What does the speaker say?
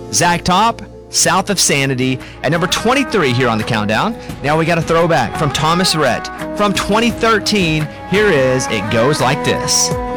Zach Top, South of Sanity, at number 23 here on the countdown. Now we got a throwback from Thomas Rhett. From 2013, here is It Goes Like This.